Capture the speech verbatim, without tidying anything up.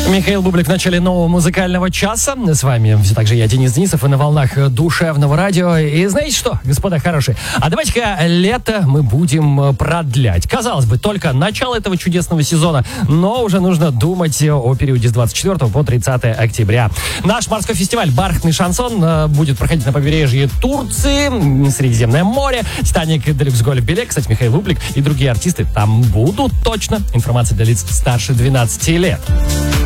Михаил Бублик в начале нового музыкального часа. С вами все так же я, Денис Денисов, и на волнах душевного радио. И знаете что, господа хорошие, а давайте-ка лето мы будем продлять. Казалось бы, только начало этого чудесного сезона, но уже нужно думать о периоде с двадцать четвёртого по тридцатое октября. Наш морской фестиваль «Бархатный шансон» будет проходить на побережье Турции, Средиземное море, Титаник Делюкс Гольф Билет. Кстати, Михаил Бублик и другие артисты там будут точно. Информация для лиц старше двенадцати лет.